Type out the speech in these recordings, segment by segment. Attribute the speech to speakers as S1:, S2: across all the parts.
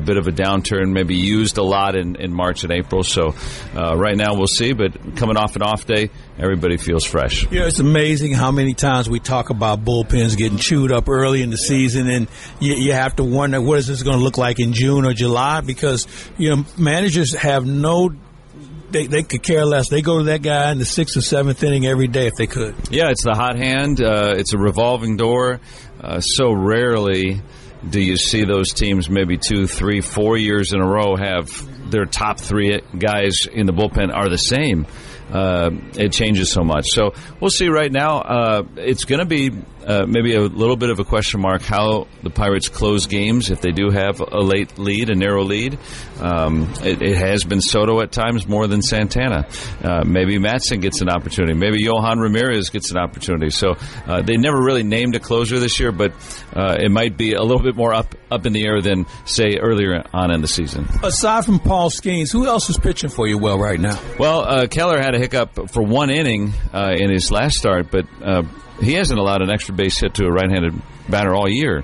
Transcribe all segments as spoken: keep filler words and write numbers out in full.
S1: bit of a downturn, maybe used a lot in, in March and April. So uh, right now we'll see, but coming off an off day, everybody feels fresh.
S2: Yeah, it's amazing how many times we talk about bullpens getting chewed up early in the season, and you, you have to wonder, what is this going to look like in June or July? Because, you know, managers have no They, they could care less. They go to that guy in the sixth or seventh inning every day if they could.
S1: Yeah, it's the hot hand. Uh, it's a revolving door. Uh, so rarely do you see those teams maybe two, three, four years in a row have their top three guys in the bullpen are the same. Uh, it changes so much. So we'll see right now. Uh, it's going to be uh, maybe a little bit of a question mark how the Pirates close games if they do have a late lead, a narrow lead. Um, it, it has been Soto at times more than Santana. Uh, maybe Mattson gets an opportunity. Maybe Yohan Ramirez gets an opportunity. So uh, they never really named a closer this year, but uh, it might be a little bit more up, up in the air than, say, earlier on in the season.
S2: Aside from Paul Skeens, who else is pitching for you well right now?
S1: Well, uh, Keller had a hiccup for one inning uh, in his last start, but uh, he hasn't allowed an extra base hit to a right-handed batter all year.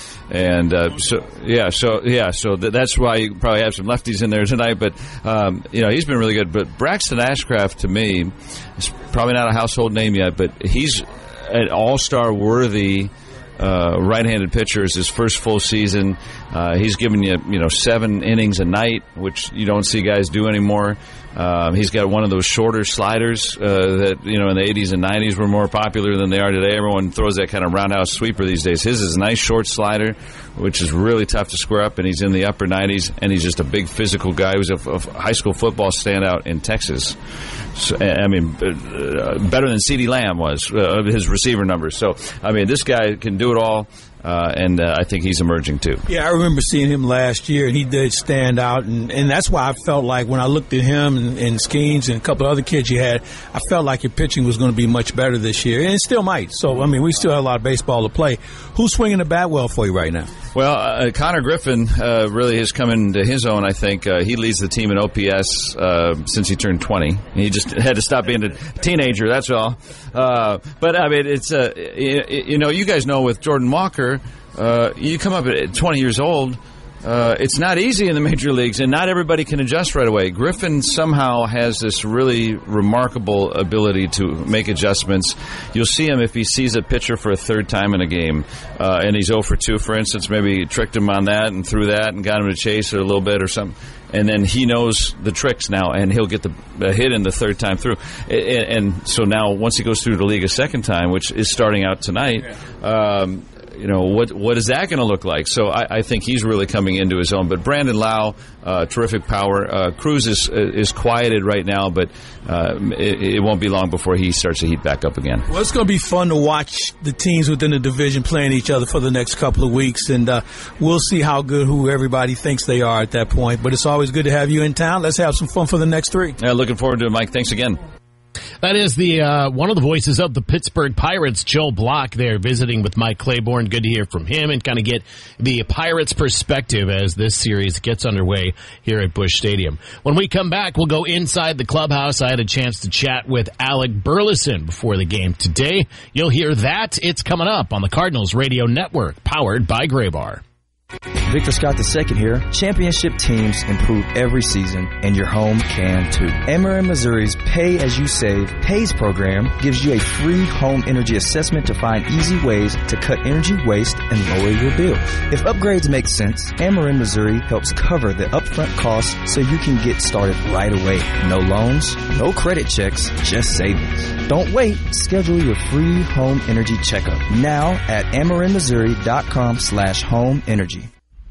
S1: And uh, so, yeah, so yeah, so th- that's why you probably have some lefties in there tonight. But um, you know, he's been really good. But Braxton Ashcraft, to me, is probably not a household name yet, but he's an all-star worthy uh, right-handed pitcher. It's his first full season. Uh, he's given you, you know, seven innings a night, which you don't see guys do anymore. Um, he's got one of those shorter sliders uh, that, you know, in the eighties and nineties were more popular than they are today. Everyone throws that kind of roundhouse sweeper these days. His is a nice short slider, which is really tough to square up, and he's in the upper nineties, and he's just a big physical guy. He was a, a high school football standout in Texas. So, I mean, uh, better than CeeDee Lamb was, uh, his receiver numbers. So, I mean, this guy can do it all. Uh, and uh, I think he's emerging too.
S2: Yeah, I remember seeing him last year, and he did stand out, and, and that's why I felt like when I looked at him and, and Skeens and a couple of other kids you had, I felt like your pitching was going to be much better this year, and it still might. So, I mean, we still have a lot of baseball to play. Who's swinging the bat well for you right now?
S1: Well, uh, Connor Griffin uh, really has come into his own, I think. Uh, he leads the team in O P S uh, since he turned twenty. He just had to stop being a teenager, that's all. Uh, but, I mean, it's, uh, you, you know, you guys know with Jordan Walker, uh, you come up at twenty years old, uh, it's not easy in the major leagues, and not everybody can adjust right away. Griffin somehow has this really remarkable ability to make adjustments. You'll see him if he sees a pitcher for a third time in a game, uh, and he's oh for two, for instance, maybe tricked him on that and threw that and got him to chase it a little bit or something. And then he knows the tricks now, and he'll get the, the hit in the third time through. And, and so now, once he goes through the league a second time, which is starting out tonight, um, you know, what what is that going to look like? So I, I think he's really coming into his own. But Brandon Lau, uh, terrific power. Uh, Cruz is is quieted right now, but uh, it, it won't be long before he starts to heat back up again.
S2: Well, it's going to be fun to watch the teams within the division playing each other for the next couple of weeks, and uh, we'll see how good who everybody thinks they are at that point. But it's always good to have you in town. Let's have some fun for the next three.
S1: Yeah, looking forward to it, Mike. Thanks again.
S3: That is the uh, one of the voices of the Pittsburgh Pirates, Joe Block, there visiting with Mike Claiborne. Good to hear from him and kind of get the Pirates' perspective as this series gets underway here at Busch Stadium. When we come back, we'll go inside the clubhouse. I had a chance to chat with Alec Burleson before the game today. You'll hear that. It's coming up on the Cardinals Radio Network, powered by Graybar.
S4: Victor Scott the second here. Championship teams improve every season, and your home can too. Ameren Missouri's Pay As You Save PAYS program gives you a free home energy assessment to find easy ways to cut energy waste and lower your bills. If upgrades make sense, Ameren Missouri helps cover the upfront costs so you can get started right away. No loans, no credit checks, just savings. Don't wait. Schedule your free home energy checkup now at amerenmissouri.com slash home energy.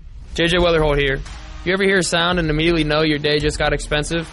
S5: J J Weatherholt here. You ever hear a sound and immediately know your day just got expensive?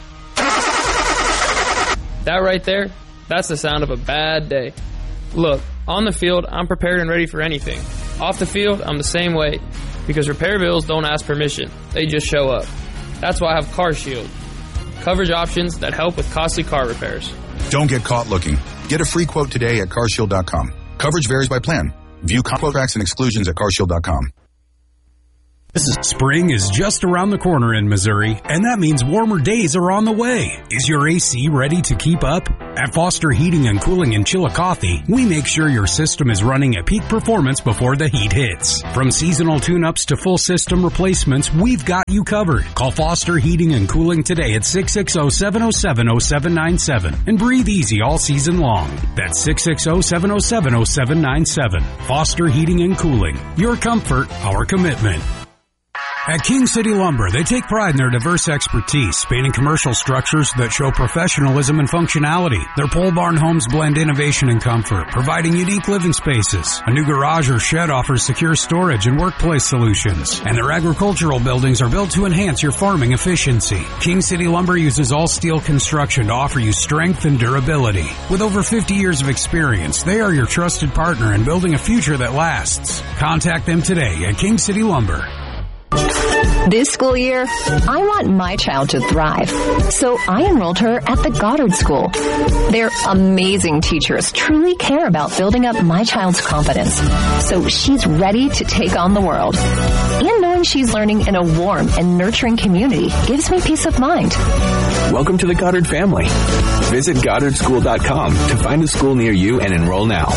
S5: That right there, that's the sound of a bad day. Look, on the field, I'm prepared and ready for anything. Off the field, I'm the same way. Because repair bills don't ask permission. They just show up. That's why I have CarShield. Coverage options that help with costly car repairs.
S6: Don't get caught looking. Get a free quote today at car shield dot com. Coverage varies by plan. View contracts and exclusions at car shield dot com.
S7: Spring is just around the corner in Missouri, and that means warmer days are on the way. Is your A C ready to keep up? At Foster Heating and Cooling in Chillicothe, we make sure your system is running at peak performance before the heat hits. From seasonal tune-ups to full system replacements, we've got you covered. Call Foster Heating and Cooling today at six six zero, seven zero seven, zero seven nine seven and breathe easy all season long. That's six six zero, seven zero seven, zero seven nine seven. Foster Heating and Cooling. Your comfort, our commitment. At King City Lumber, they take pride in their diverse expertise, spanning commercial structures that show professionalism and functionality. Their pole barn homes blend innovation and comfort, providing unique living spaces. A new garage or shed offers secure storage and workplace solutions. And their agricultural buildings are built to enhance your farming efficiency. King City Lumber uses all steel construction to offer you strength and durability. With over fifty years of experience, they are your trusted partner in building a future that lasts. Contact them today at King City Lumber.
S8: This school year, I want my child to thrive, so I enrolled her at the Goddard School. Their amazing teachers truly care about building up my child's confidence, so she's ready to take on the world. And knowing she's learning in a warm and nurturing community gives me peace of mind.
S9: Welcome to the Goddard family. Visit Goddard School dot com to find a school near you and enroll now.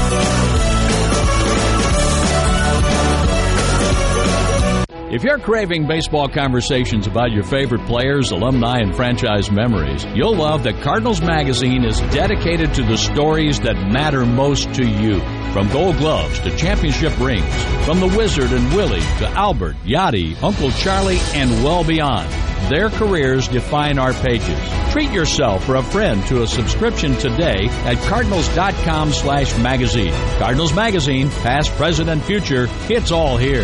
S10: If you're craving baseball conversations about your favorite players, alumni, and franchise memories, you'll love that Cardinals Magazine is dedicated to the stories that matter most to you. From Gold Gloves to championship rings, from the Wizard and Willie to Albert, Yachty, Uncle Charlie, and well beyond. Their careers define our pages. Treat yourself or a friend to a subscription today at Cardinals dot com slash magazine. Cardinals Magazine, past, present, and future, it's all here.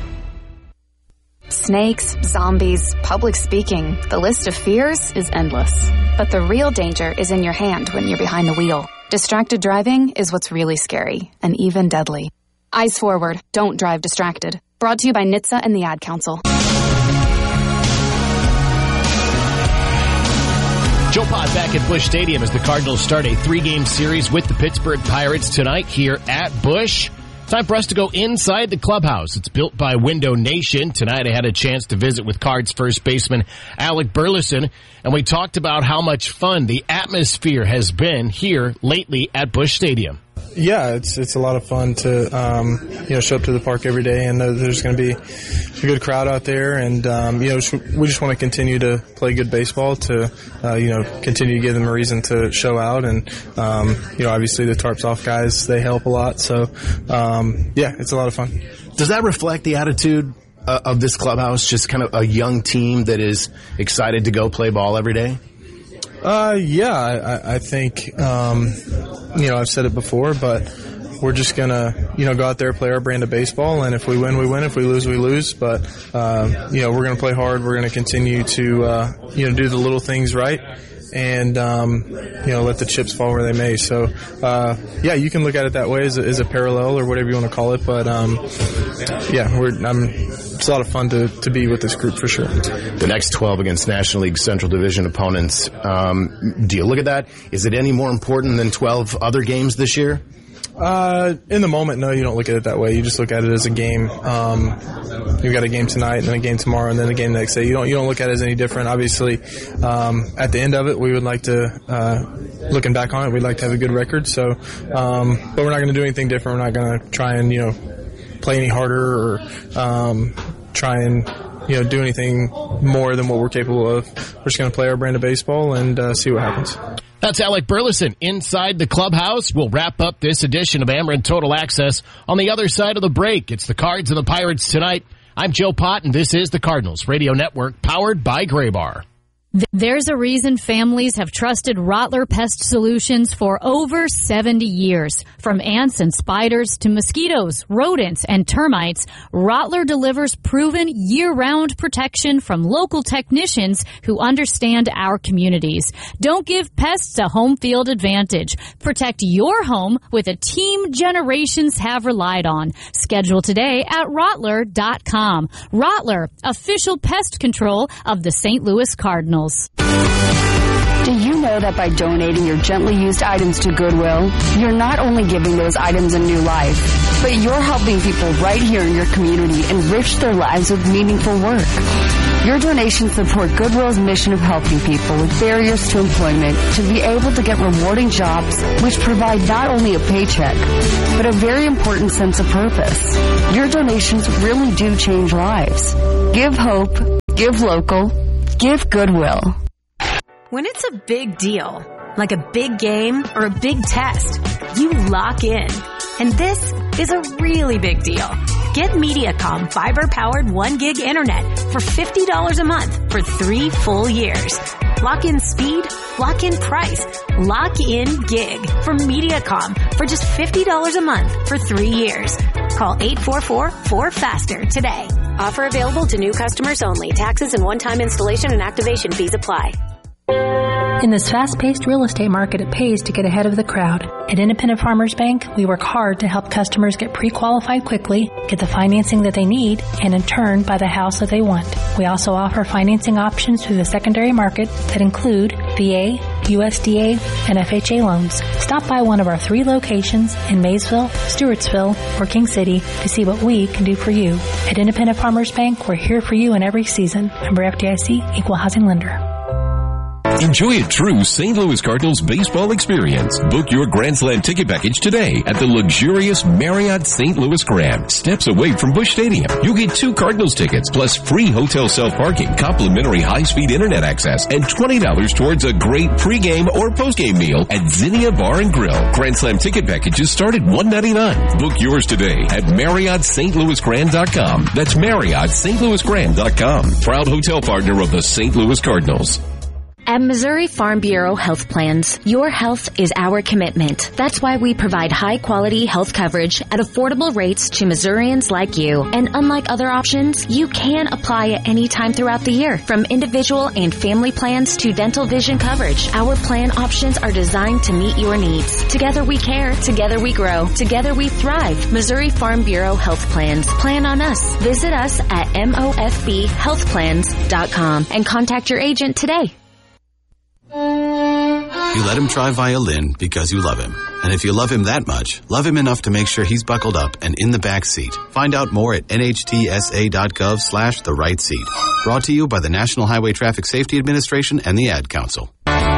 S11: Snakes, zombies, public speaking, the list of fears is endless. But the real danger is in your hand when you're behind the wheel. Distracted driving is what's really scary, and even deadly. Eyes forward, don't drive distracted. Brought to you by N H T S A and the Ad Council.
S3: Joe Pod back at Busch Stadium as the Cardinals start a three-game series with the Pittsburgh Pirates tonight here at Busch. Time for us to go inside the clubhouse. It's built by Window Nation. Tonight I had a chance to visit with Cards first baseman Alec Burleson, and we talked about how much fun the atmosphere has been here lately at Busch Stadium.
S12: Yeah, it's it's a lot of fun to um, you know show up to the park every day and know that there's going to be a good crowd out there, and um, you know we just want to continue to play good baseball to uh, you know continue to give them a reason to show out, and um, you know obviously the tarps off guys, they help a lot, so um, yeah, it's a lot of fun.
S13: Does that reflect the attitude uh, of this clubhouse? Just kind of a young team that is excited to go play ball every day?
S12: Uh, yeah, I, I think, um, you know, I've said it before, but we're just gonna, you know, go out there, play our brand of baseball, and if we win, we win. If we lose, we lose. But, uh, you know, we're gonna play hard. We're gonna continue to, uh, you know, do the little things right, and, um, you know, let the chips fall where they may. So, uh, yeah, you can look at it that way as a, as a parallel or whatever you want to call it. But, um, yeah, we're, I'm, it's a lot of fun to, to be with this group for sure.
S13: The next twelve against National League Central Division opponents, um, do you look at that? Is it any more important than twelve other games this year?
S12: Uh, in the moment, no, you don't look at it that way. You just look at it as a game. Um, you've got a game tonight, and then a game tomorrow, and then a game the next day. You don't, you don't look at it as any different. Obviously, um, at the end of it, we would like to, uh, looking back on it, we'd like to have a good record. So, um, but we're not going to do anything different. We're not going to try and, you know, play any harder or, um, try and, you know, do anything more than what we're capable of. We're just going to play our brand of baseball and, uh, see what happens.
S3: That's Alec Burleson inside the clubhouse. We'll wrap up this edition of Ameren Total Access on the other side of the break. It's the Cards and the Pirates tonight. I'm Joe Pott, and this is the Cardinals Radio Network, powered by Graybar.
S14: There's a reason families have trusted Rottler Pest Solutions for over seventy years. From ants and spiders to mosquitoes, rodents, and termites, Rottler delivers proven year-round protection from local technicians who understand our communities. Don't give pests a home field advantage. Protect your home with a team generations have relied on. Schedule today at Rottler dot com. Rottler, official pest control of the Saint Louis Cardinals.
S15: Do you know that by donating your gently used items to Goodwill, you're not only giving those items a new life, but you're helping people right here in your community enrich their lives with meaningful work. Your donations support Goodwill's mission of helping people with barriers to employment to be able to get rewarding jobs which provide not only a paycheck, but a very important sense of purpose. Your donations really do change lives. Give hope, give local, give Goodwill.
S16: When it's a big deal, like a big game or a big test, you lock in. And this is a really big deal. Get Mediacom fiber-powered one gig internet for fifty dollars a month for three full years. Lock in speed, lock in price, lock in gig from Mediacom for just fifty dollars a month for three years. Call eight four four, four faster today. Offer available to new customers only. Taxes and one-time installation and activation fees apply.
S17: In this fast-paced real estate market, it pays to get ahead of the crowd. At Independent Farmers Bank, we work hard to help customers get pre-qualified quickly, get the financing that they need, and in turn, buy the house that they want. We also offer financing options through the secondary market that include V A, U S D A, and F H A loans. Stop by one of our three locations in Maysville, Stewartsville, or King City to see what we can do for you. At Independent Farmers Bank, we're here for you in every season. Member F D I C, Equal Housing Lender.
S18: Enjoy a true Saint Louis Cardinals baseball experience. Book your Grand Slam ticket package today at the luxurious Marriott Saint Louis Grand, steps away from Busch Stadium. You'll get two Cardinals tickets plus free hotel self-parking, complimentary high-speed internet access, and twenty dollars towards a great pregame or postgame meal at Zinnia Bar and Grill. Grand Slam ticket packages start at one hundred ninety-nine dollars. Book yours today at Marriott Saint Louis Grand dot com. That's Marriott Saint Louis Grand dot com. Proud hotel partner of the Saint Louis Cardinals.
S19: At Missouri Farm Bureau Health Plans, your health is our commitment. That's why we provide high-quality health coverage at affordable rates to Missourians like you. And unlike other options, you can apply at any time throughout the year, from individual and family plans to dental vision coverage. Our plan options are designed to meet your needs. Together we care, together we grow, together we thrive. Missouri Farm Bureau Health Plans. Plan on us. Visit us at M O F B health plans dot com and contact your agent today.
S20: You let him try violin because you love him. And if you love him that much, love him enough to make sure he's buckled up and in the back seat. Find out more at N H T S A dot gov slash the right seat. Brought to you by the National Highway Traffic Safety Administration and the Ad Council.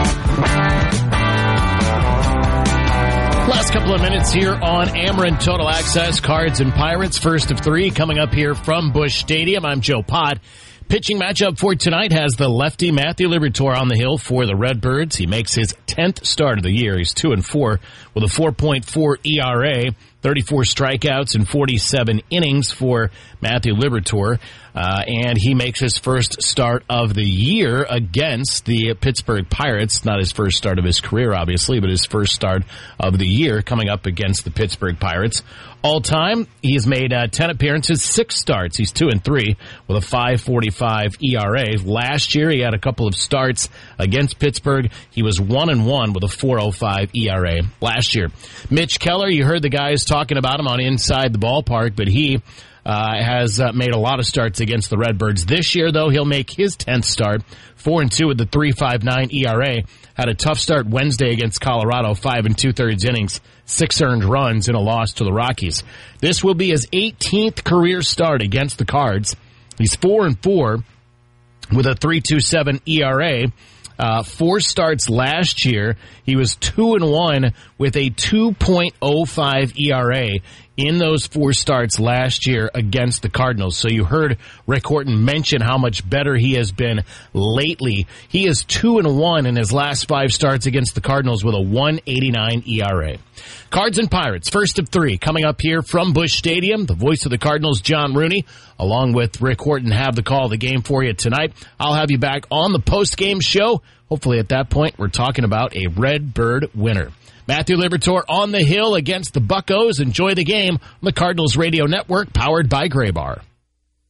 S3: Last couple of minutes here on Ameren Total Access, Cards and Pirates. First of three coming up here from Busch Stadium. I'm Joe Pott. Pitching matchup for tonight has the lefty Matthew Liberatore on the hill for the Redbirds. He makes his tenth start of the year. He's two and four with a four point four E R A, thirty-four strikeouts and forty-seven innings for Matthew Liberatore. Uh, and he makes his first start of the year against the Pittsburgh Pirates. Not his first start of his career, obviously, but his first start of the year coming up against the Pittsburgh Pirates. All time, he has made uh, ten appearances, six starts. He's two and three with a five forty-five E R A. Last year, he had a couple of starts against Pittsburgh. He was one and one with a four oh five E R A last year. Mitch Keller, you heard the guys talking about him on Inside the Ballpark, but he uh, has uh, made a lot of starts against the Redbirds. This year, though, he'll make his tenth start, four and two with the three fifty-nine E R A. Had a tough start Wednesday against Colorado, five and two-thirds innings, six earned runs in a loss to the Rockies. This will be his eighteenth career start against the Cards. He's four and four with a three twenty-seven E R A. Uh, four starts last year. He was two and one with a two point oh five E R A in those four starts last year against the Cardinals. So you heard Rick Horton mention how much better he has been lately. He is two and one in his last five starts against the Cardinals with a one eighty-nine E R A. Cards and Pirates, first of three, coming up here from Busch Stadium. The voice of the Cardinals, John Rooney, along with Rick Horton, have the call of the game for you tonight. I'll have you back on the post-game show. Hopefully at that point, we're talking about a Redbird winner. Matthew Liberatore on the hill against the Buccos. Enjoy the game on the Cardinals Radio Network, powered by Graybar.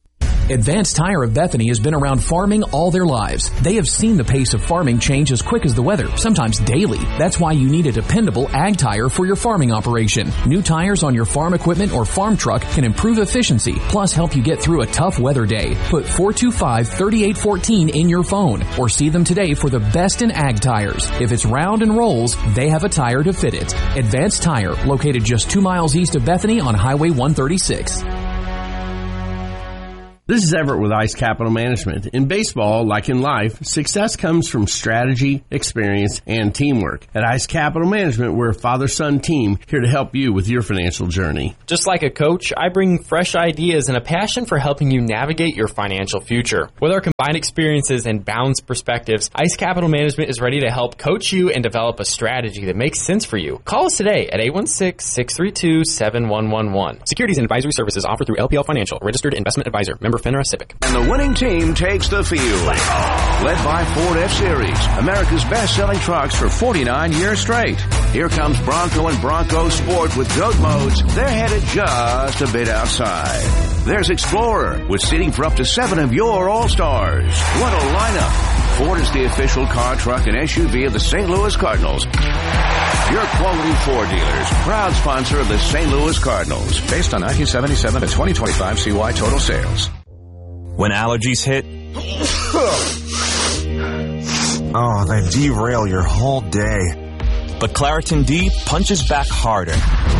S21: Advanced Tire of Bethany has been around farming all their lives. They have seen the pace of farming change as quick as the weather, sometimes daily. That's why you need a dependable ag tire for your farming operation. New tires on your farm equipment or farm truck can improve efficiency, plus help you get through a tough weather day. Put four two five, three eight one four in your phone or see them today for the best in ag tires. If it's round and rolls, they have a tire to fit it. Advanced Tire, located just two miles east of Bethany on Highway one thirty-six.
S22: This is Everett with Ice Capital Management. In baseball, like in life, success comes from strategy, experience, and teamwork. At Ice Capital Management, we're a father-son team here to help you with your financial journey.
S23: Just like a coach, I bring fresh ideas and a passion for helping you navigate your financial future. With our combined experiences and balanced perspectives, Ice Capital Management is ready to help coach you and develop a strategy that makes sense for you. Call us today at eight one six, six three two, seven one one one. Securities and advisory services offered through L P L Financial, registered investment advisor, member FINRA SIPC.
S24: And the winning team takes the field. Led by Ford F-Series, America's best-selling trucks for forty-nine years straight. Here comes Bronco and Bronco Sport with goat modes. They're headed just a bit outside. There's Explorer with seating for up to seven of your All-Stars. What a lineup. Ford is the official car, truck, and S U V of the Saint Louis Cardinals. Your quality Ford dealers, proud sponsor of the Saint Louis Cardinals. Based on nineteen seventy-seven to twenty twenty-five C Y total sales.
S25: When allergies hit, oh, they derail your whole day. But Claritin D punches back harder.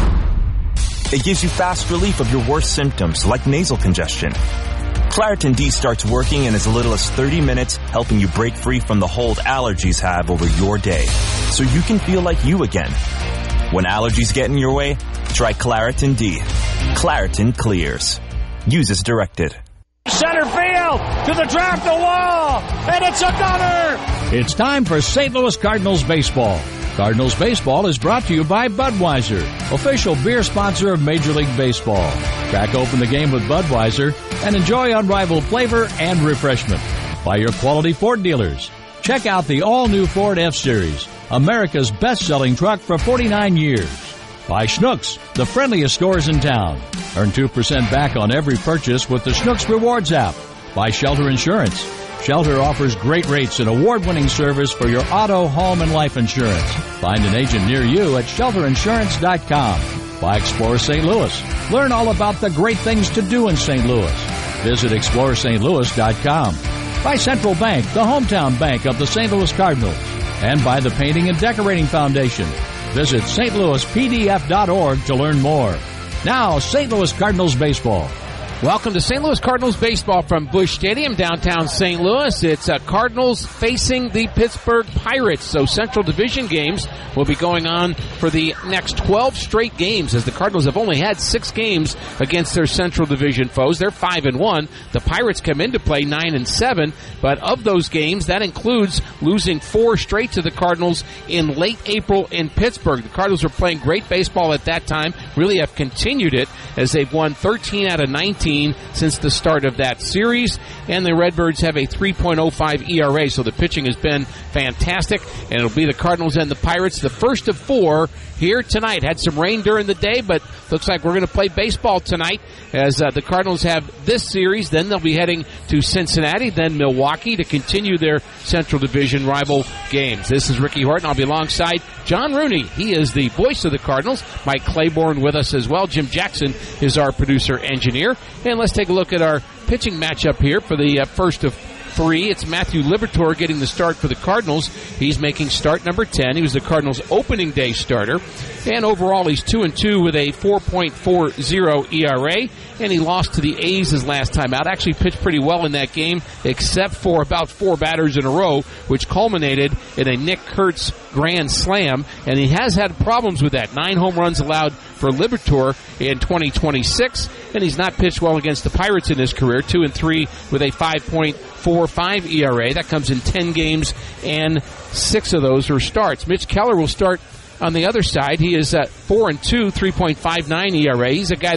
S25: It gives you fast relief of your worst symptoms, like nasal congestion. Claritin D starts working in as little as thirty minutes, helping you break free from the hold allergies have over your day, so you can feel like you again. When allergies get in your way, try Claritin D. Claritin clears. Use as directed.
S26: Center field to the draft the wall, and it's a gunner.
S10: It's time for Saint Louis Cardinals baseball. Cardinals baseball is brought to you by Budweiser, official beer sponsor of Major League Baseball. Crack open the game with Budweiser and enjoy unrivaled flavor and refreshment. By your quality Ford dealers. Check out the all-new Ford F-Series, America's best-selling truck for forty-nine years. By Schnucks, the friendliest stores in town. Earn two percent back on every purchase with the Schnucks Rewards app. By Shelter Insurance. Shelter offers great rates and award-winning service for your auto, home, and life insurance. Find an agent near you at shelter insurance dot com. By Explore Saint Louis. Learn all about the great things to do in Saint Louis. Visit explore st louis dot com. By Central Bank, the hometown bank of the Saint Louis Cardinals. And by the Painting and Decorating Foundation. Visit S T Louis P D F dot org to learn more. Now, Saint Louis Cardinals baseball.
S27: Welcome to Saint Louis Cardinals baseball from Busch Stadium, downtown Saint Louis. It's uh, Cardinals facing the Pittsburgh Pirates. So Central Division games will be going on for the next twelve straight games, as the Cardinals have only had six games against their Central Division foes. They're five and one. The Pirates come into play nine and seven, but of those games, that includes losing four straight to the Cardinals in late April in Pittsburgh. The Cardinals were playing great baseball at that time, really have continued it as they've won thirteen out of nineteen since the start of that series, and the Redbirds have a three point oh five E R A, so the pitching has been fantastic, and it'll be the Cardinals and the Pirates, the first of four here tonight. Had some rain during the day, but looks like we're going to play baseball tonight as uh, the Cardinals have this series. Then they'll be heading to Cincinnati, then Milwaukee to continue their Central Division rival games. This is Ricky Horton. I'll be alongside John Rooney. He is the voice of the Cardinals. Mike Claiborne with us as well. Jim Jackson is our producer-engineer. And let's take a look at our pitching matchup here for the uh, first of three. It's Matthew Liberatore getting the start for the Cardinals. He's making start number ten. He was the Cardinals' opening day starter. And overall, he's two and two with a four point four oh E R A. And he lost to the A's his last time out. Actually pitched pretty well in that game, except for about four batters in a row, which culminated in a Nick Kurtz grand slam. And he has had problems with that. Nine home runs allowed for Liberatore in twenty twenty-six. And he's not pitched well against the Pirates in his career. Two and three with a five point four five E R A. That comes in ten games, and six of those are starts. Mitch Keller will start on the other side. He is at four and two, three point five nine E R A. He's a guy that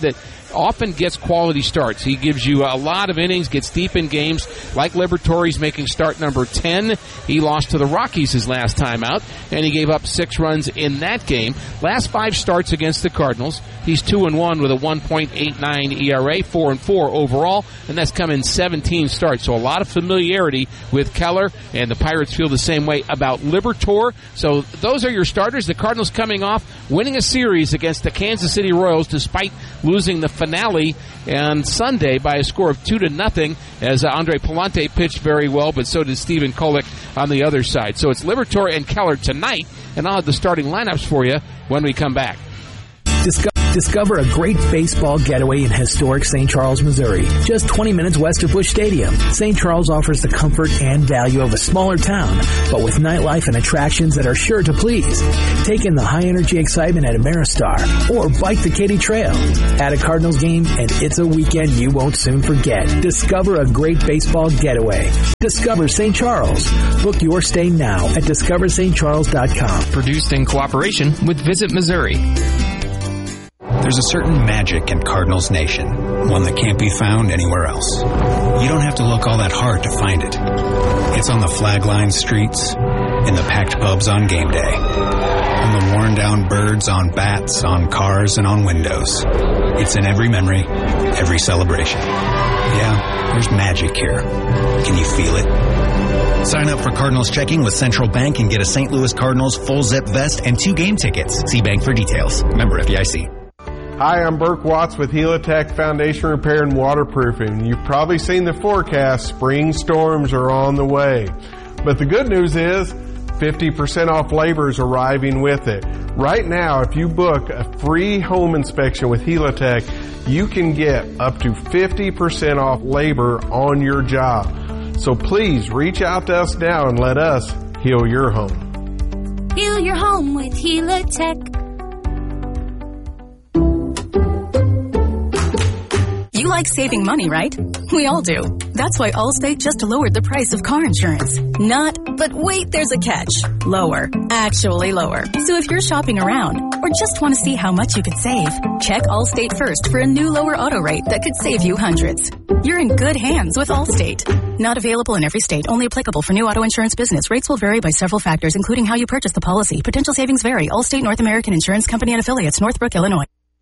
S27: often gets quality starts. He gives you a lot of innings, gets deep in games, like Liberatore's making start number ten. He lost to the Rockies his last time out, and he gave up six runs in that game. Last five starts against the Cardinals, he's two and one with a one point eight nine E R A, four and four overall, and that's come in seventeen starts. So a lot of familiarity with Keller, and the Pirates feel the same way about Liberatore. So those are your starters. The Cardinals coming off winning a series against the Kansas City Royals despite losing the finale on Sunday by a score of two to nothing, as uh, Andre Palante pitched very well, but so did Stephen Kolek on the other side. So it's Liberatore and Keller tonight, and I'll have the starting lineups for you when we come back.
S1: Discover, discover a great baseball getaway in historic Saint Charles, Missouri. Just twenty minutes west of Busch Stadium, Saint Charles offers the comfort and value of a smaller town, but with nightlife and attractions that are sure to please. Take in the high-energy excitement at Ameristar, or bike the Katy Trail. Add a Cardinals game, and it's a weekend you won't soon forget. Discover a great baseball getaway. Discover Saint Charles. Book your stay now at discover st charles dot com.
S2: Produced in cooperation with Visit Missouri.
S4: There's a certain magic in Cardinals Nation, one that can't be found anywhere else. You don't have to look all that hard to find it. It's on the flag-lined streets, in the packed pubs on game day, on the worn-down birds on bats, on cars, and on windows. It's in every memory, every celebration. Yeah, there's magic here. Can you feel it? Sign up for Cardinals checking with Central Bank and get a Saint Louis Cardinals full zip vest and two game tickets. See bank for details. Member F D I C.
S5: Hi, I'm Burke Watts with Helitech Foundation Repair and Waterproofing. You've probably seen the forecast. Spring storms are on the way. But the good news is fifty percent off labor is arriving with it. Right now, if you book a free home inspection with Helitech, you can get up to fifty percent off labor on your job. So please reach out to us now and let us heal your home.
S6: Heal your home with Helitech. You like saving money, right? We all do. That's why Allstate just lowered the price of car insurance. Not, but wait, there's a catch. Lower. Actually lower. So if you're shopping around or just want to see how much you could save, check Allstate first for a new lower auto rate that could save you hundreds. You're in good hands with Allstate. Not available in every state. Only applicable for new auto insurance business. Rates will vary by several factors, including how you purchase the policy. Potential savings vary. Allstate North American Insurance Company and affiliates, Northbrook, Illinois.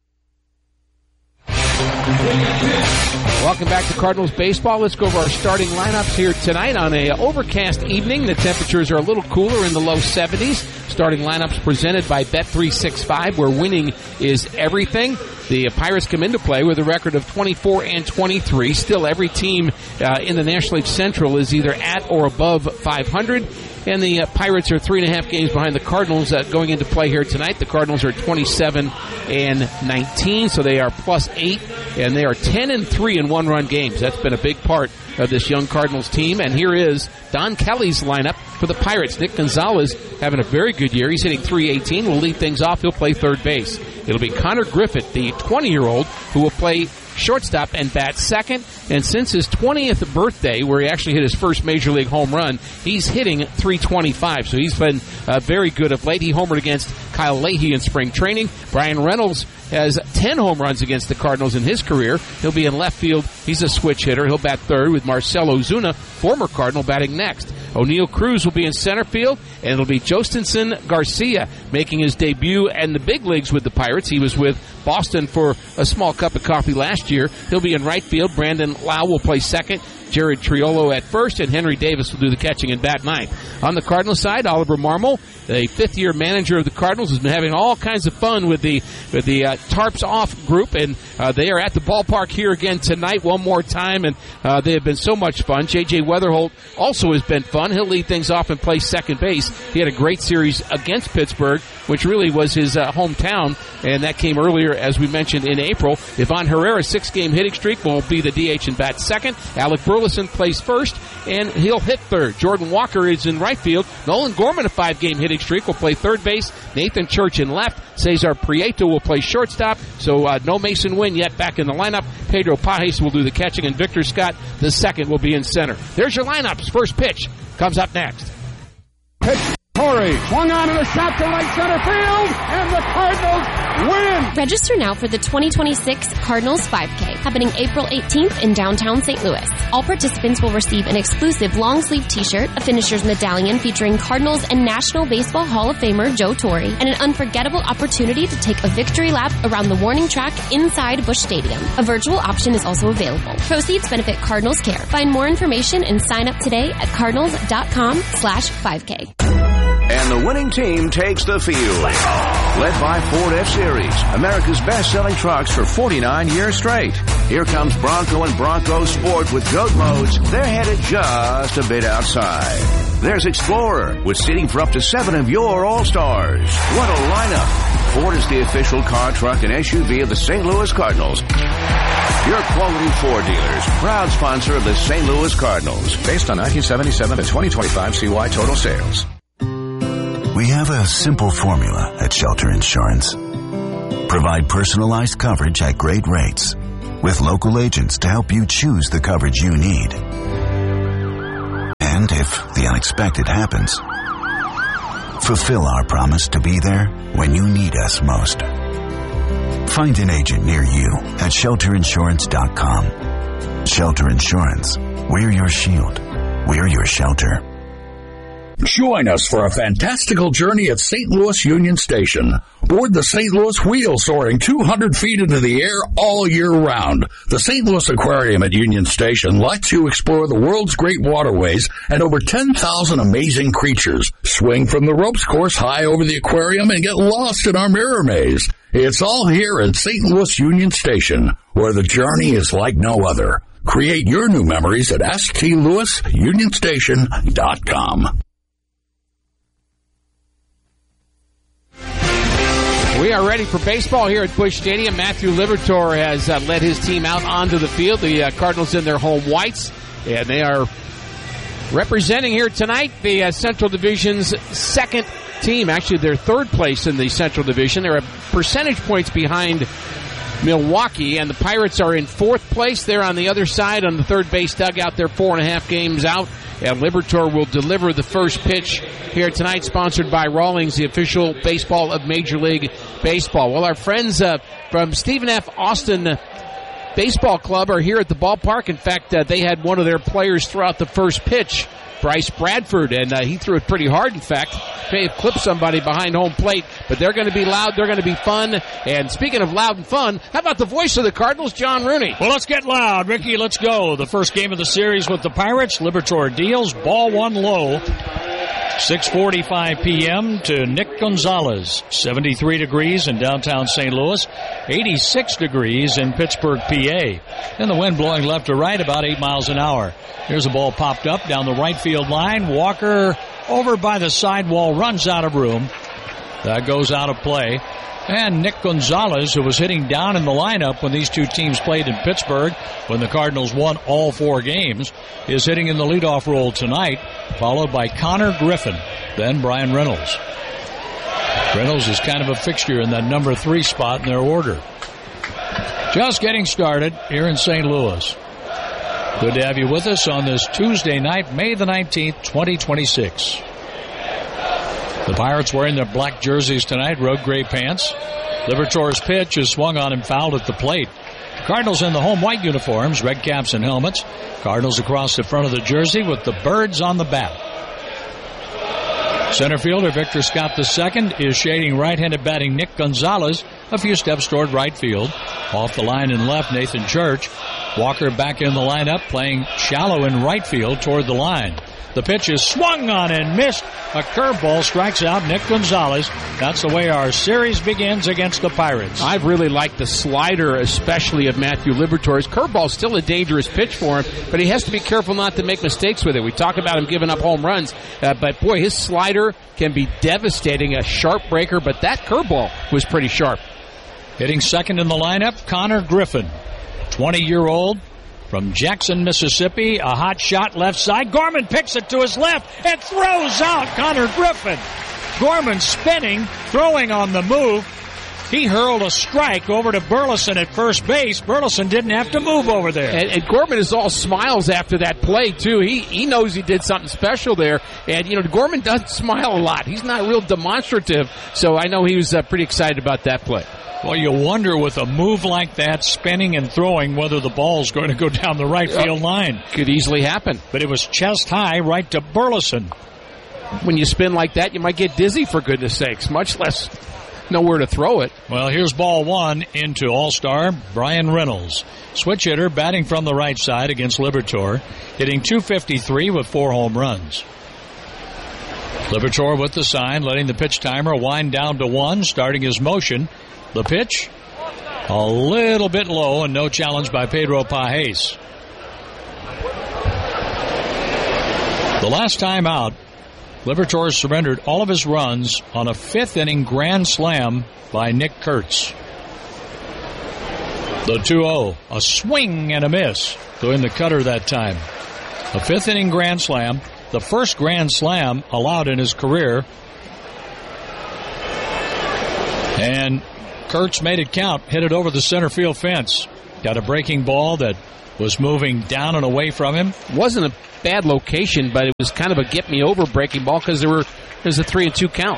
S27: Welcome back to Cardinals baseball. Let's go over our starting lineups here tonight on a overcast evening. The temperatures are a little cooler in the low seventies. Starting lineups presented by Bet three sixty-five, where winning is everything. The Pirates come into play with a record of twenty-four and twenty-three. Still, every team uh, in the National League Central is either at or above five hundred. And the uh, Pirates are three and a half games behind the Cardinals uh, going into play here tonight. The Cardinals are twenty-seven and nineteen, so they are plus eight, and they are ten and three in one-run games. That's been a big part of this young Cardinals team. And here is Don Kelly's lineup for the Pirates. Nick Gonzalez having a very good year. He's hitting three eighteen. Will lead things off. He'll play third base. It'll be Connor Griffith, the twenty-year-old, who will play shortstop and bat second. And since his twentieth birthday, where he actually hit his first major league home run, he's hitting three twenty-five. So he's been uh, very good of late. He homered against Kyle Leahy in spring training. Brian Reynolds has ten home runs against the Cardinals in his career. He'll be in left field. He's a switch hitter. He'll bat third with Marcell Ozuna, former Cardinal, batting next. O'Neill Cruz will be in center field, and it'll be Jostinson Garcia making his debut in the big leagues with the Pirates. He was with Boston for a small cup of coffee last year. He'll be in right field. Brandon Lau will play second. Jared Triolo at first, and Henry Davis will do the catching and bat ninth. On the Cardinals side, Oliver Marmol, the fifth-year manager of the Cardinals, has been having all kinds of fun with the with the uh, Tarps Off group, and uh, they are at the ballpark here again tonight one more time, and uh, they have been so much fun. J J Weatherholt also has been fun. He'll lead things off and play second base. He had a great series against Pittsburgh, which really was his uh, hometown, and that came earlier, as we mentioned, in April. Ivan Herrera's six-game hitting streak will be the D H and bat second. Alec Burleson plays first, and he'll hit third. Jordan Walker is in right field. Nolan Gorman, a five-game hitting streak, will play third base. Nathan Church in left. Cesar Prieto will play shortstop. So uh, no Mason Wynn yet back in the lineup. Pedro Pajes will do the catching, and Victor Scott, the second, will be in center. There's your lineups. First pitch comes up next.
S7: Pitch. Torre swung on and a shot to right center field, and the Cardinals win.
S8: Register now for the twenty twenty-six Cardinals five K, happening April eighteenth in downtown Saint Louis. All participants will receive an exclusive long-sleeve t-shirt, a finisher's medallion featuring Cardinals and National Baseball Hall of Famer Joe Torre, and an unforgettable opportunity to take a victory lap around the warning track inside Busch Stadium. A virtual option is also available. Proceeds benefit Cardinals Care. Find more information and sign up today at cardinals.com slash 5K.
S24: And the winning team takes the field. Led by Ford F-Series, America's best-selling trucks for forty-nine years straight. Here comes Bronco and Bronco Sport with goat modes. They're headed just a bit outside. There's Explorer with seating for up to seven of your All-Stars. What a lineup. Ford is the official car, truck, and S U V of the Saint Louis Cardinals. Your quality Ford dealers, proud sponsor of the Saint Louis Cardinals. Based on nineteen seventy-seven to twenty twenty-five C Y total sales.
S9: We have a simple formula at Shelter Insurance. Provide personalized coverage at great rates with local agents to help you choose the coverage you need. And if the unexpected happens, fulfill our promise to be there when you need us most. Find an agent near you at shelter insurance dot com. Shelter Insurance. We're your shield. We're your shelter.
S11: Join us for a fantastical journey at Saint Louis Union Station. Board the Saint Louis Wheel soaring two hundred feet into the air all year round. The Saint Louis Aquarium at Union Station lets you explore the world's great waterways and over ten thousand amazing creatures. Swing from the ropes course high over the aquarium and get lost in our mirror maze. It's all here at Saint Louis Union Station, where the journey is like no other. Create your new memories at s t louis union station dot com.
S27: We are ready for baseball here at Busch Stadium. Matthew Liberatore has uh, led his team out onto the field. The uh, Cardinals in their home whites, and they are representing here tonight the uh, Central Division's second team. Actually, they're third place in the Central Division. They're a percentage points behind Milwaukee, and the Pirates are in fourth place. They're on the other side on the third base dugout. They're four and a half games out. And Liberatore will deliver the first pitch here tonight, sponsored by Rawlings, the official baseball of Major League Baseball. Well, our friends uh, from Stephen F. Austin Baseball Club are here at the ballpark. In fact, uh, they had one of their players throw out the first pitch, Bryce Bradford, and uh, he threw it pretty hard, in fact. May have clipped somebody behind home plate, but they're going to be loud, they're going to be fun. And speaking of loud and fun, how about the voice of the Cardinals, John Rooney?
S12: Well, let's get loud. Ricky, let's go. The first game of the series with the Pirates. Liberatore deals, ball one low. six forty-five p.m. to Nick Gonzalez. seventy-three degrees in downtown Saint Louis. eighty-six degrees in Pittsburgh, P A. And the wind blowing left to right about eight miles an hour. Here's a ball popped up down the right field line. Walker over by the sidewall, runs out of room. That goes out of play. And Nick Gonzalez, who was hitting down in the lineup when these two teams played in Pittsburgh, when the Cardinals won all four games, is hitting in the leadoff role tonight, followed by Connor Griffin, then Brian Reynolds. Reynolds is kind of a fixture in that number three spot in their order. Just getting started here in Saint Louis. Good to have you with us on this Tuesday night, May the nineteenth, twenty twenty-six. The Pirates wearing their black jerseys tonight, road gray pants. Liberatore's pitch is swung on and fouled at the plate. Cardinals in the home white uniforms, red caps and helmets. Cardinals across the front of the jersey with the birds on the bat. Center fielder Victor Scott the second is shading right-handed batting Nick Gonzalez a few steps toward right field. Off the line and left, Nathan Church. Walker back in the lineup, playing shallow in right field toward the line. The pitch is swung on and missed. A curveball strikes out Nick Gonzalez. That's the way our series begins against the Pirates.
S27: I've really liked the slider, especially of Matthew Liberatore's. Curveball's still a dangerous pitch for him, but he has to be careful not to make mistakes with it. We talk about him giving up home runs, uh, but boy, his slider can be devastating, a sharp breaker, but that curveball was pretty sharp.
S12: Hitting second in the lineup, Connor Griffin, twenty-year-old. From Jackson, Mississippi, a hot shot left side. Gorman picks it to his left and throws out Connor Griffin. Gorman spinning, throwing on the move. he hurled a strike over to Burleson at first base. Burleson didn't have to move over there.
S27: And, and Gorman is all smiles after that play, too. He he knows he did something special there. And, you know, Gorman doesn't smile a lot. He's not real demonstrative, so I know he was uh, pretty excited about that play.
S12: Well, you wonder with a move like that, spinning and throwing, whether the ball's going to go down the right field line.
S27: Could easily happen.
S12: But it was chest high right to Burleson.
S27: When you spin like that, you might get dizzy, for goodness sakes, much less nowhere to throw it.
S12: Well, here's ball one into All-Star Brian Reynolds. Switch hitter batting from the right side against Liberatore, hitting two fifty-three with four home runs. Liberatore with the sign, letting the pitch timer wind down to one, starting his motion. The pitch, a little bit low and no challenge by Pedro Pajes. The last time out, Liberatore surrendered all of his runs on a fifth inning grand slam by Nick Kurtz. The two oh, a swing and a miss to win the cutter that time. A fifth inning grand slam, the first grand slam allowed in his career. And Kurtz made it count, hit it over the center field fence. Got a breaking ball that was moving down and away from him.
S27: Wasn't a bad location, but it was kind of a get-me-over breaking ball because there were there's a three and two count.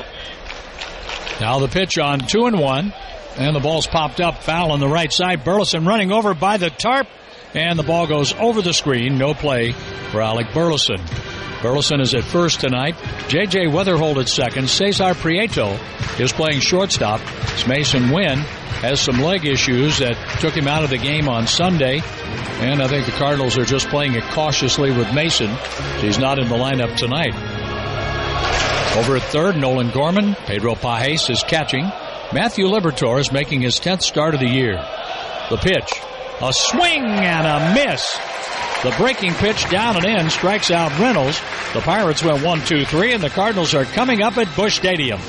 S12: Now the pitch on two and one, and the ball's popped up, foul on the right side. Burleson running over by the tarp, and the ball goes over the screen. No play for Alec Burleson. Burleson is at first tonight. J J Weatherhold at second. Cesar Prieto is playing shortstop. As Mason Wynn has some leg issues that took him out of the game on Sunday. And I think the Cardinals are just playing it cautiously with Mason. He's not in the lineup tonight. Over at third, Nolan Gorman. Pedro Pajes is catching. Matthew Liberatore is making his tenth start of the year. The pitch. A swing and a miss. The breaking pitch down and in strikes out Reynolds. The Pirates went one two three, and the Cardinals are coming up at Busch Stadium.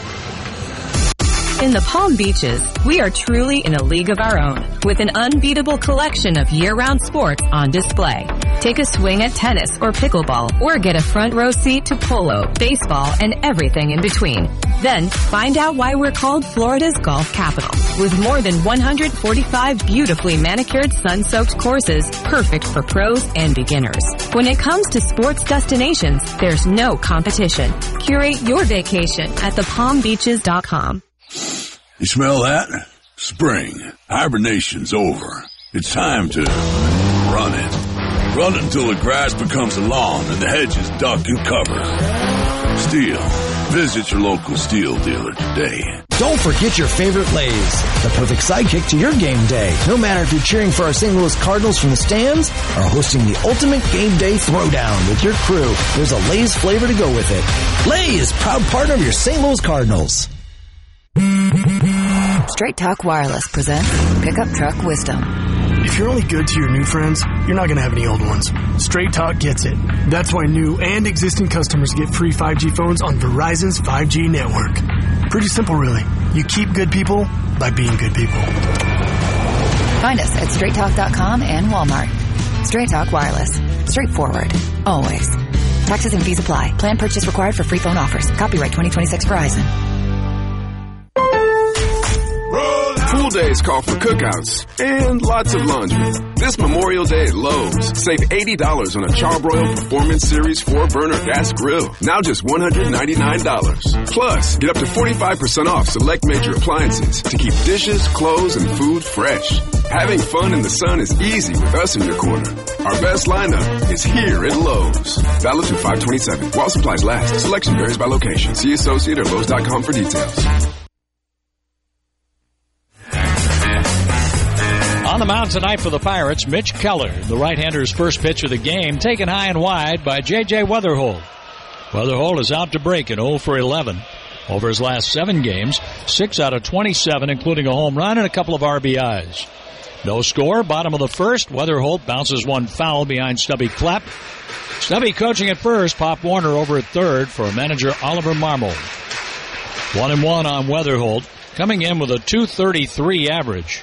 S13: In the Palm Beaches, we are truly in a league of our own, with an unbeatable collection of year-round sports on display. Take a swing at tennis or pickleball, or get a front row seat to polo, baseball, and everything in between. Then, find out why we're called Florida's golf capital, with more than one hundred forty-five beautifully manicured, sun-soaked courses, perfect for pros and beginners. When it comes to sports destinations, there's no competition. Curate your vacation at the palm beaches dot com.
S11: You smell that? Spring. Hibernation's over. It's time to run it. Run it until the grass becomes a lawn and the hedges duck and cover. Steel. Visit your local Steel dealer today.
S14: Don't forget your favorite Lay's, the perfect sidekick to your game day. No matter if you're cheering for our Saint Louis Cardinals from the stands or hosting the ultimate game day throwdown with your crew, there's a Lay's flavor to go with it. Lay's, proud partner of your Saint Louis Cardinals.
S15: Straight Talk Wireless presents Pickup Truck Wisdom.
S16: If you're only good to your new friends, you're not going to have any old ones. Straight Talk gets it. That's why new and existing customers get free five G phones on Verizon's five G network. Pretty simple, really. You keep good people by being good people.
S15: Find us at straight talk dot com and Walmart. Straight Talk Wireless. Straightforward. Always. Taxes and fees apply. Plan purchase required for free phone offers. Copyright twenty twenty-six Verizon.
S17: Pool days call for cookouts and lots of laundry. This Memorial Day at Lowe's, save eighty dollars on a Charbroil Performance Series four burner gas grill. Now just one hundred ninety-nine dollars. Plus, get up to forty-five percent off select major appliances to keep dishes, clothes, and food fresh. Having fun in the sun is easy with us in your corner. Our best lineup is here at Lowe's. Valid through five twenty-seven. While supplies last. Selection varies by location. See associate or Lowe's dot com for details.
S12: On the mound tonight for the Pirates, Mitch Keller, the right-hander's first pitch of the game, taken high and wide by J J Weatherhold. Weatherhold is out to break in oh for eleven. Over his last seven games, six out of twenty-seven, including a home run and a couple of R B Is. No score, bottom of the first. Weatherhold bounces one foul behind Stubby Clapp. Stubby coaching at first, Pop Warner over at third for manager Oliver Marmol. One and one on Weatherhold, coming in with a two thirty-three average.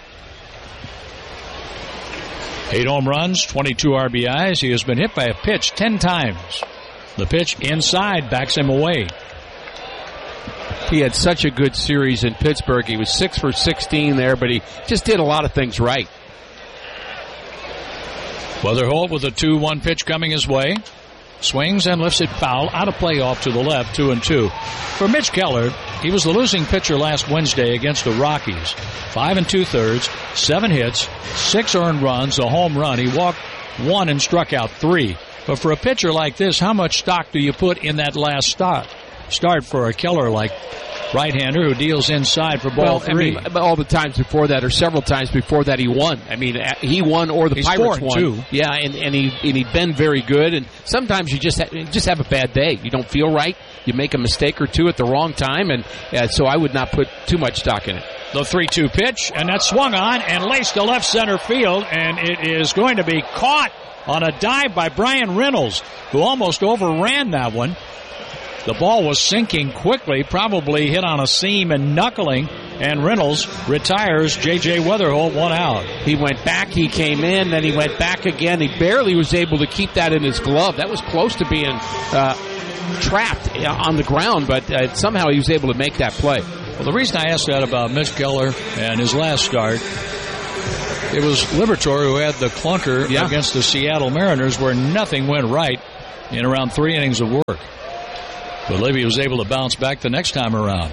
S12: Eight home runs, twenty-two R B Is. He has been hit by a pitch ten times. The pitch inside backs him away.
S27: He had such a good series in Pittsburgh. He was six for sixteen there, but he just did a lot of things right.
S12: Weatherholt with a two one pitch coming his way. Swings and lifts it foul. Out of play off to the left, two and two. For Mitch Keller, he was the losing pitcher last Wednesday against the Rockies. Five and two-thirds, seven hits, six earned runs, a home run. He walked one and struck out three. But for a pitcher like this, how much stock do you put in that last start? Start for a Keller like right-hander who deals inside for ball
S27: well,
S12: three.
S27: I mean, all the times before that, or several times before that, he won. I mean, he won, or the
S12: He's
S27: Pirates won.
S12: Too.
S27: Yeah, and, and he and he'd been very good. And sometimes you just ha- just have a bad day. You don't feel right. You make a mistake or two at the wrong time, and uh, so I would not put too much stock in it.
S12: The three two pitch, and that's swung on and laced to left center field, and it is going to be caught on a dive by Brian Reynolds, who almost overran that one. The ball was sinking quickly, probably hit on a seam and knuckling, and Reynolds retires J J. Weatherholt one out.
S27: He went back, he came in, then he went back again. He barely was able to keep that in his glove. That was close to being uh, trapped on the ground, but uh, somehow he was able to make that play.
S12: Well, the reason I asked that about Mitch Keller and his last start, it was Liberatore who had the clunker yeah. against the Seattle Mariners where nothing went right in around three innings of work. But Levy was able to bounce back the next time around.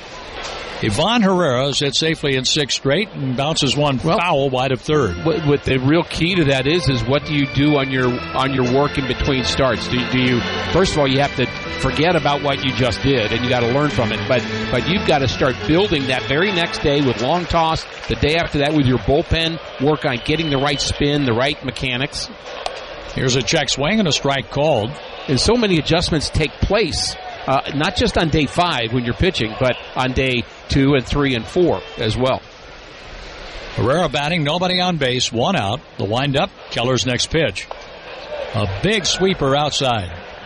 S12: Ivan Herrera is hit safely in six straight and bounces one well, foul wide of third.
S27: What, what the real key to that is, is what do you do on your on your work in between starts? Do, do you first of all you have to forget about what you just did and you got to learn from it. But but you've got to start building that very next day with long toss. The day after that with your bullpen, work on getting the right spin, the right mechanics.
S12: Here's a check swing and a strike called.
S27: And so many adjustments take place, uh, not just on day five when you're pitching, but on day two and three and four as well.
S12: Herrera batting, nobody on base, one out. The windup, Keller's next pitch. A big sweeper outside.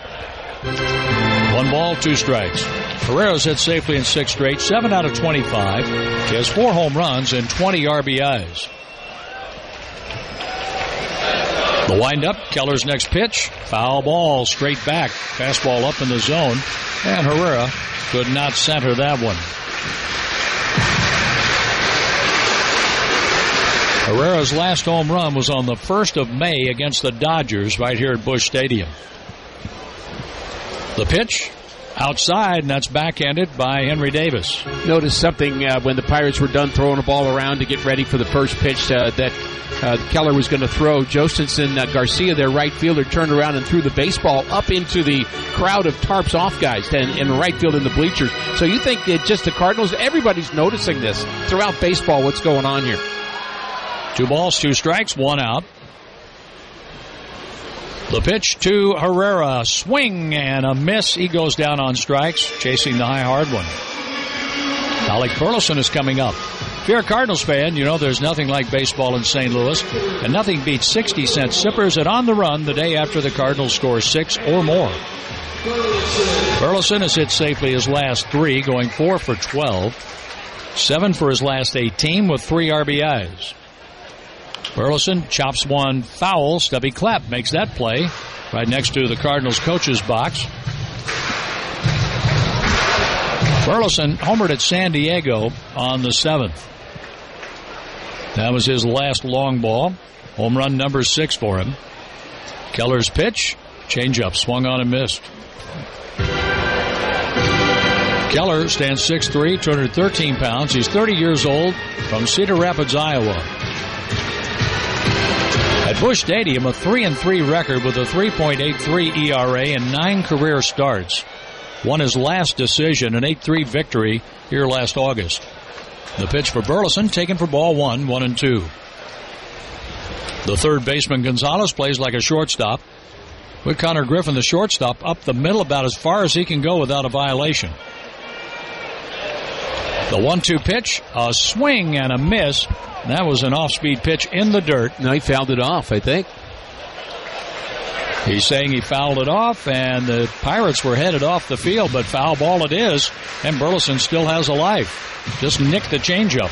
S12: One ball, two strikes. Herrera's hit safely in six straight, seven out of twenty-five. He has four home runs and twenty R B Is. The windup, Keller's next pitch. Foul ball, straight back. Fastball up in the zone. And Herrera could not center that one. Herrera's last home run was on the first of May against the Dodgers right here at Busch Stadium. The pitch, outside, and that's backhanded by Henry Davis.
S27: Noticed something uh, when the Pirates were done throwing the ball around to get ready for the first pitch uh, that uh, Keller was going to throw. Jostenson uh, Garcia, their right fielder, turned around and threw the baseball up into the crowd of tarps off guys and in the right field in the bleachers. So you think that just the Cardinals, everybody's noticing this throughout baseball, what's going on here.
S12: Two balls, two strikes, one out. The pitch to Herrera, swing and a miss. He goes down on strikes, chasing the high hard one. Alec Burleson is coming up. If you're a Cardinals fan, you know there's nothing like baseball in Saint Louis, and nothing beats sixty cent sippers at On the Run the day after the Cardinals score six or more. Burleson has hit safely his last three, going four for twelve. Seven for his last eighteen with three R B Is. Burleson chops one foul. Stubby Clapp makes that play right next to the Cardinals coach's box. Burleson homered at San Diego on the seventh. That was his last long ball. Home run number six for him. Keller's pitch, changeup, swung on and missed. Keller stands six three, two hundred thirteen pounds. He's thirty years old, from Cedar Rapids, Iowa. At Busch Stadium, a three and three record with a three point eight three E R A and nine career starts. Won his last decision, an eight three victory here last August. The pitch for Burleson, taken for ball one, one and two. The third baseman, Gonzalez, plays like a shortstop. With Connor Griffin, the shortstop, up the middle about as far as he can go without a violation. The one two pitch, a swing and a miss. That was an off-speed pitch in the dirt.
S27: No, he fouled it off, I think.
S12: He's saying he fouled it off, and the Pirates were headed off the field, but foul ball it is, and Burleson still has a life. Just nicked the changeup.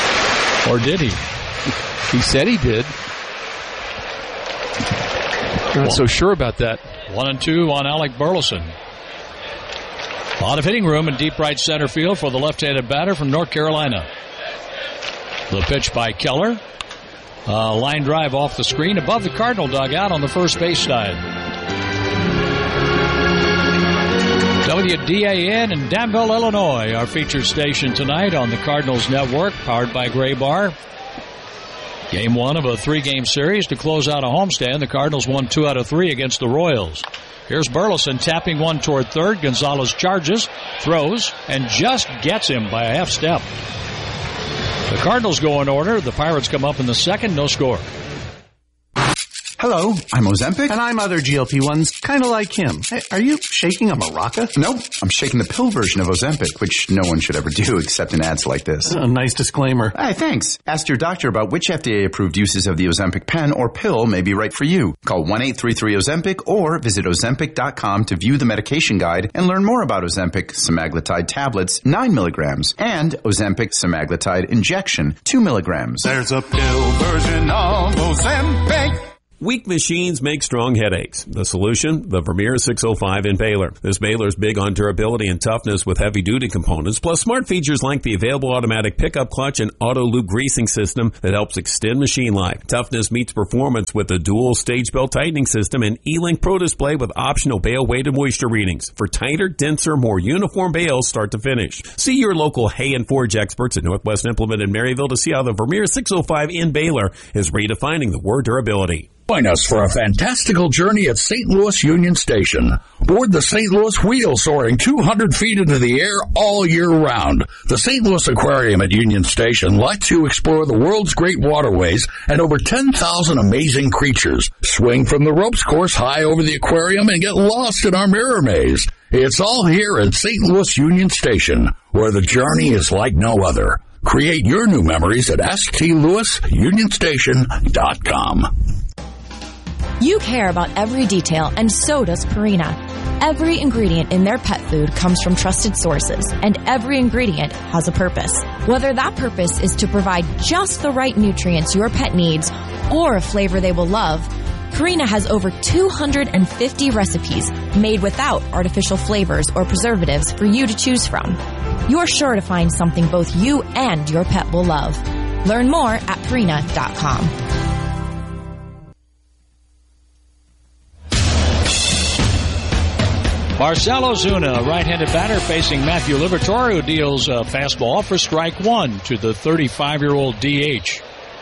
S12: Or did he?
S27: He said he did. Not so sure about that.
S12: One and two on Alec Burleson. A lot of hitting room in deep right center field for the left-handed batter from North Carolina. The pitch by Keller. Uh, line drive off the screen above the Cardinal dugout on the first base side. W D A N in Danville, Illinois, our featured station tonight on the Cardinals Network, powered by Gray Bar. Game one of a three-game series to close out a homestand. The Cardinals won two out of three against the Royals. Here's Burleson tapping one toward third. Gonzalez charges, throws, and just gets him by a half step. The Cardinals go in order. The Pirates come up in the second. No score.
S3: Hello, I'm Ozempic. And I'm other G L P ones, kind of like him. Hey, are you shaking a maraca?
S18: Nope, I'm shaking the pill version of Ozempic, which no one should ever do except in ads like this.
S3: A nice disclaimer.
S18: Hey, thanks. Ask your doctor about which F D A-approved uses of the Ozempic pen or pill may be right for you. Call one eight three three Ozempic or visit Ozempic dot com to view the medication guide and learn more about Ozempic semaglutide tablets, nine milligrams, and Ozempic semaglutide injection, two milligrams.
S19: There's a pill version of Ozempic.
S20: Weak machines make strong headaches. The solution? The Vermeer six oh five in Baylor. This Baylor is big on durability and toughness with heavy-duty components, plus smart features like the available automatic pickup clutch and auto-loop greasing system that helps extend machine life. Toughness meets performance with a dual stage belt tightening system and E-Link Pro display with optional bale weight and moisture readings for tighter, denser, more uniform bales start to finish. See your local Hay and Forge experts at Northwest Implement in Maryville to see how the Vermeer six oh five in Baylor is redefining the word durability.
S11: Join us for a fantastical journey at Saint Louis Union Station. Board the Saint Louis Wheel soaring two hundred feet into the air all year round. The Saint Louis Aquarium at Union Station lets you explore the world's great waterways and over ten thousand amazing creatures. Swing from the ropes course high over the aquarium and get lost in our mirror maze. It's all here at Saint Louis Union Station, where the journey is like no other. Create your new memories at S T Louis Union Station dot com.
S21: You care about every detail, and so does Purina. Every ingredient in their pet food comes from trusted sources, and every ingredient has a purpose. Whether that purpose is to provide just the right nutrients your pet needs or a flavor they will love, Purina has over two hundred fifty recipes made without artificial flavors or preservatives for you to choose from. You're sure to find something both you and your pet will love. Learn more at Purina dot com.
S12: Marcell Ozuna, right-handed batter, facing Matthew Liberatore, who deals a fastball for strike one to the thirty-five-year-old D H.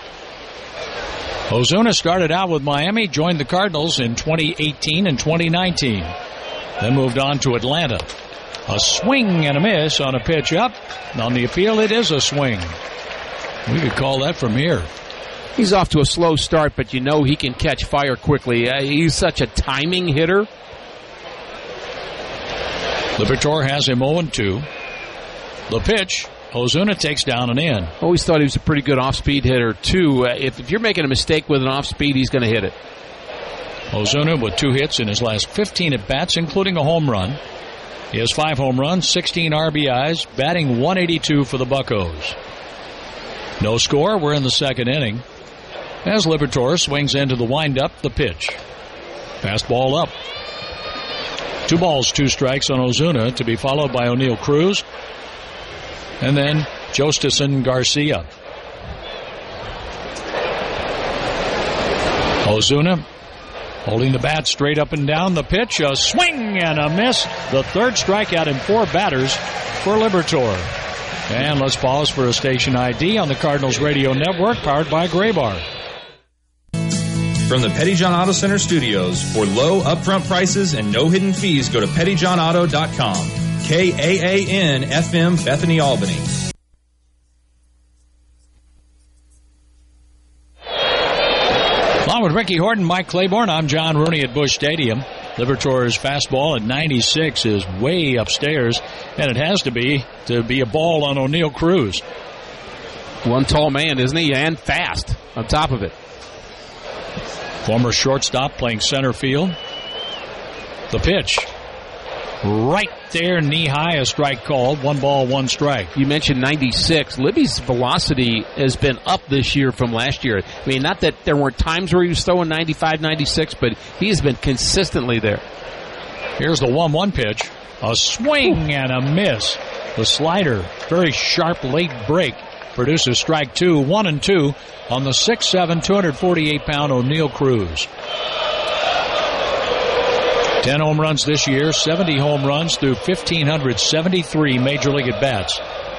S12: Ozuna started out with Miami, joined the Cardinals in twenty eighteen and twenty nineteen, then moved on to Atlanta. A swing and a miss on a pitch up. On the appeal, it is a swing. We could call that from here.
S27: He's off to a slow start, but you know he can catch fire quickly. Uh, he's such a timing hitter.
S12: Liberatore has him oh and two. The pitch, Ozuna takes down and in.
S27: Always thought he was a pretty good off-speed hitter, too. Uh, if, if you're making a mistake with an off-speed, he's going to hit it.
S12: Ozuna with two hits in his last fifteen at-bats, including a home run. He has five home runs, sixteen R B Is, batting one eighty-two for the Buccos. No score. We're in the second inning. As Liberatore swings into the windup, the pitch. Fastball up. Two balls, two strikes on Ozuna, to be followed by O'Neill Cruz. And then Jostison Garcia. Ozuna holding the bat straight up and down. The pitch, a swing and a miss. The third strikeout in four batters for Liberatore. And let's pause for a station I D on the Cardinals Radio Network, powered by Gray Bar.
S22: From the Pettyjohn Auto Center studios, for low upfront prices and no hidden fees, go to Pettyjohn Auto dot com. K A A N F M, Bethany, Albany.
S12: Along with Ricky Horton, Mike Claiborne, I'm John Rooney at Busch Stadium. Liberatore's fastball at ninety-six is way upstairs, and it has to be to be a ball on O'Neill Cruz.
S27: One tall man, isn't he? And fast on top of it. Former shortstop playing center field. The pitch.
S12: right there, knee high, a strike called. One ball, one strike.
S27: You mentioned ninety-six. Libby's velocity has been up this year from last year. I mean, not that there weren't times where he was throwing ninety-five, ninety-six, but he's been consistently there.
S12: Here's the one one pitch. A swing and a miss. The slider, very sharp late break, produces strike two, one and two on the six seven, two hundred forty-eight pound O'Neill Cruz. ten home runs this year, seventy home runs through one thousand five hundred seventy-three Major League at-bats.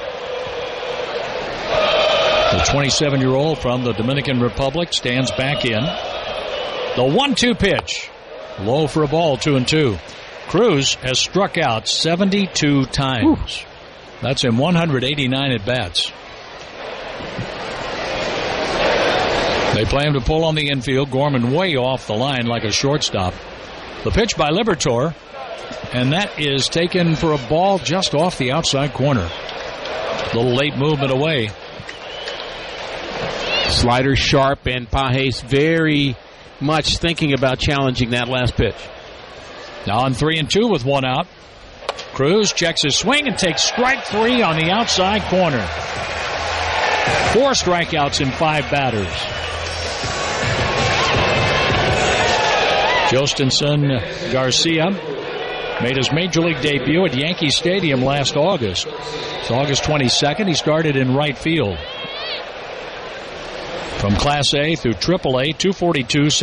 S12: The twenty-seven-year-old from the Dominican Republic stands back in. The one two pitch. Low for a ball, two and two. Cruz has struck out seventy-two times. Ooh. That's in one hundred eighty-nine at-bats. They play him to pull on the infield. Gorman way off the line like a shortstop. The pitch by Liberatore, and that is taken for a ball just off the outside corner. Little late movement away.
S27: Slider sharp, and Pages very much thinking about challenging that last pitch.
S12: Now on three and two with one out. Cruz checks his swing and takes strike three on the outside corner. Four strikeouts in five batters. Jostinson Garcia made his Major League debut at Yankee Stadium last August. It's August twenty-second. He started in right field. From Class A through Triple A, two forty-two,